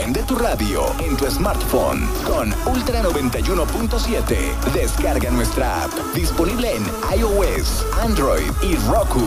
Enciende tu radio en tu smartphone con Ultra 91.7. Descarga nuestra app, disponible en iOS, Android y Roku.